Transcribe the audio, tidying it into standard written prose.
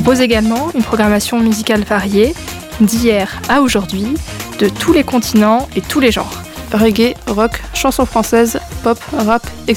propose également une programmation musicale variée, d'hier à aujourd'hui, de tous les continents et tous les genres. Reggae, rock, chansons françaises, pop, rap, etc.